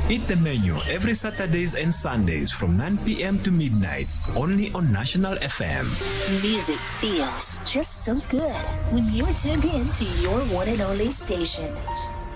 Eat the Menu every Saturdays and Sundays from 9 p.m. to midnight, only on National FM. Music feels just so good when you're tuned in to your one and only station.